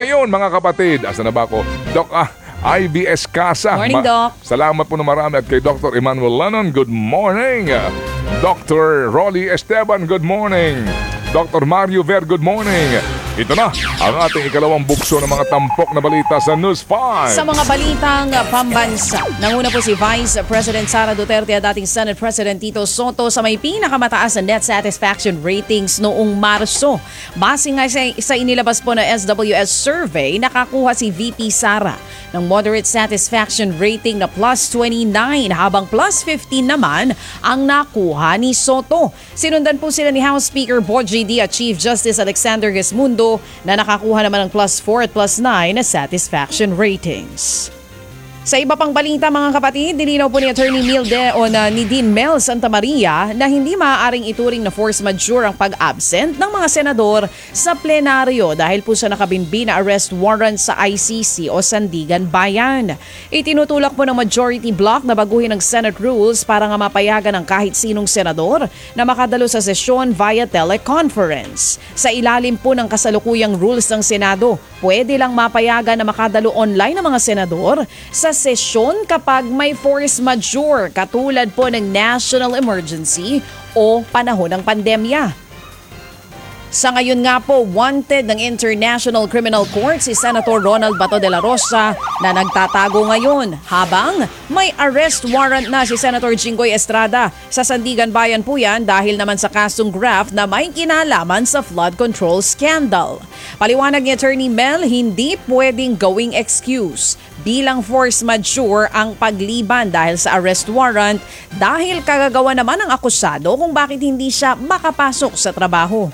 ngayon mga kapatid. Asa na ba ako? Doc, IBS Casa. Morning, Doc. Salamat po na marami at kay Dr. Emmanuel Lanon, good morning. Dr. Rolly Esteban, good morning. Dr. Mario Ver, good morning. Ito na ang ating ikalawang bukso ng mga tampok na balita sa News 5. Sa mga balitang pambansa, nanguna po si Vice President Sara Duterte at dating Senate President Tito Sotto sa may pinakamataas na net satisfaction ratings noong Marso. Base nga sa inilabas po na SWS survey, nakakuha si VP Sara ng moderate satisfaction rating na plus 29 habang plus 15 naman ang nakuha ni Sotto. Sinundan po sila ni House Speaker Bogie D at Chief Justice Alexander Gesmundo na nakakuha naman ng plus 4 at plus 9 na satisfaction ratings. Sa iba pang balita mga kapatid, nilinaw po ni Attorney ni Dean Mel Santa Maria na hindi maaaring ituring na force majeure ang pag-absent ng mga senador sa plenaryo dahil po sa nakabinbin na arrest warrant sa ICC o Sandigan Bayan. Itinutulak po ng majority bloc na baguhin ang Senate rules para nga mapayagan ng kahit sinong senador na makadalo sa sesyon via teleconference. Sa ilalim po ng kasalukuyang rules ng Senado, pwede lang mapayagan na makadalo online ng mga senador sa sesyon kapag may force majeure katulad po ng national emergency o panahon ng pandemya. Sa ngayon nga po, wanted ng International Criminal Court si Senator Ronald Bato de la Rosa na nagtatago ngayon habang may arrest warrant na si Senator Jinggoy Estrada. Sa Sandigan Bayan po yan dahil naman sa kasong graft na may kinalaman sa flood control scandal. Paliwanag ni Attorney Mel, hindi pwedeng gawing excuse bilang force majeure ang pagliban dahil sa arrest warrant dahil kagagawa naman ng akusado kung bakit hindi siya makapasok sa trabaho.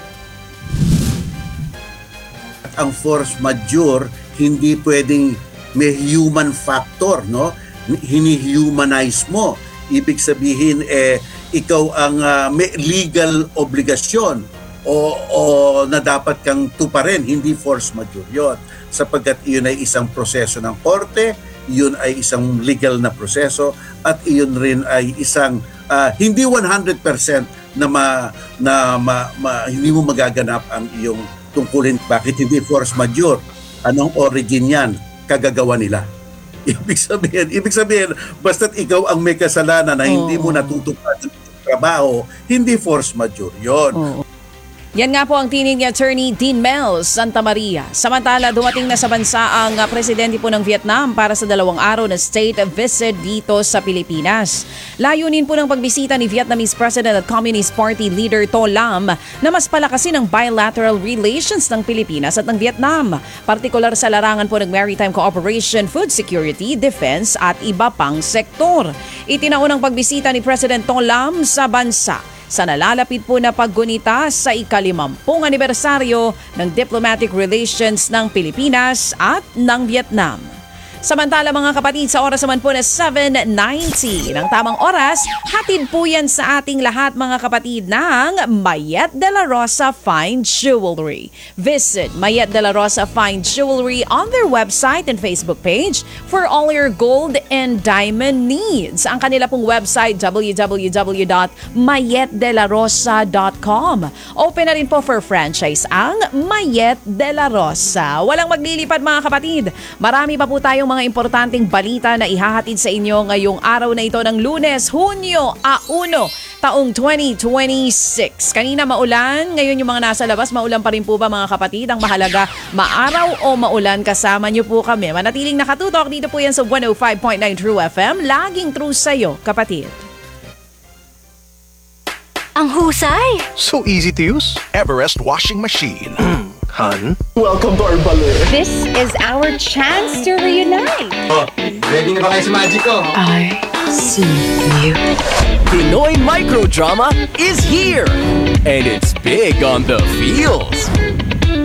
Ang force majeure hindi pwedeng may human factor, no? Hinihumanize mo. Ibig sabihin ikaw ang may legal obligasyon o na dapat kang tuparin, hindi force majeure 'yon. Sapagkat iyon ay isang proseso ng korte, iyon ay isang legal na proseso at iyon rin ay isang hindi 100% hindi mo magaganap ang iyong tungkulin. Bakit hindi force majeure? Anong origin yan? Kagagawa nila. Ibig sabihin, basta't ikaw ang may kasalanan na hindi mo natutupad ang trabaho, hindi force majeure yun. Yan nga po ang tinig ni Attorney Dean Mel Santa Maria. Samantala, dumating na sa bansa ang presidente po ng Vietnam para sa 2 araw na state visit dito sa Pilipinas. Layunin po ng pagbisita ni Vietnamese President at Communist Party leader To Lam na mas palakasin ang bilateral relations ng Pilipinas at ng Vietnam, partikular sa larangan po ng maritime cooperation, food security, defense at iba pang sektor. Itinaunang pagbisita ni President To Lam sa bansa sa nalalapit po na paggunita sa ika-50 anibersaryo ng diplomatic relations ng Pilipinas at ng Vietnam. Samantala mga kapatid, sa oras naman po na 7:90 ng tamang oras, hatid po yan sa ating lahat mga kapatid ng Mayet de la Rosa Fine Jewelry. Visit Mayet de la Rosa Fine Jewelry on their website and Facebook page for all your gold and diamond needs. Ang kanila pong website www.mayetdelarosa.com. Open na rin po for franchise ang Mayet de la Rosa. Walang maglilipad mga kapatid. Marami pa po tayong mga importanteng balita na ihahatid sa inyo ngayong araw na ito ng Lunes, Hunyo 1, taong 2026. Kanina maulan, ngayon yung mga nasa labas, maulan pa rin po ba mga kapatid? Ang mahalaga, maaraw o maulan, kasama niyo po kami. Manatiling nakatutok, dito po yan sa 105.9 True FM. Laging true sa'yo, kapatid. Ang husay! So easy to use. Everest washing machine. Hun? Welcome to our ballet. This is our chance to reunite. Oh, ready na ba kayo sa magic ko? I see you. Pinoy Microdrama is here! And it's big on the feels.